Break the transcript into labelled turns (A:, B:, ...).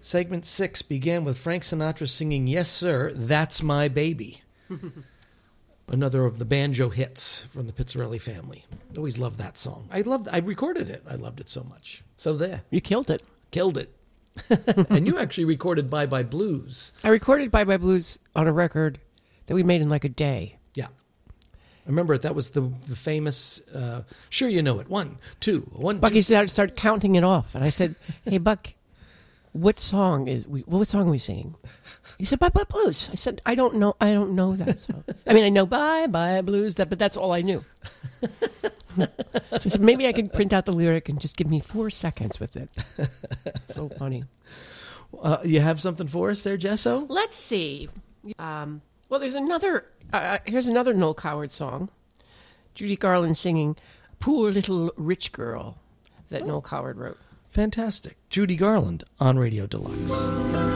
A: Segment 6 began with Frank Sinatra singing Yes Sir, That's My Baby. Another of the banjo hits from the Pizzarelli family. Always loved that song. I recorded it. I loved it so much. So there.
B: You killed it.
A: Killed it. And you actually recorded Bye Bye Blues.
B: I recorded Bye Bye Blues on a record that we made in like a day.
A: Yeah. I remember it. That was the famous, Sure You Know It. 1, 2, 1, 2.
B: Bucky started counting it off. And I said, hey, Buck, what song are we singing? He said, Bye Bye Blues. I said, I don't know that song. I mean, I know Bye Bye Blues, but that's all I knew. So I said, maybe I could print out the lyric and just give me 4 seconds with it. So funny.
A: You have something for us there, Jesso?
B: Let's see. Well, there's another, here's another Noel Coward song. Judy Garland singing Poor Little Rich Girl that Noel Coward wrote.
A: Fantastic. Judy Garland on Radio Deluxe.